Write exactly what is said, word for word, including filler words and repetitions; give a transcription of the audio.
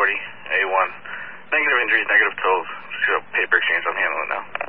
forty, A one. Negative injuries, negative tolls. Just a paper exchange. I'm handling it now.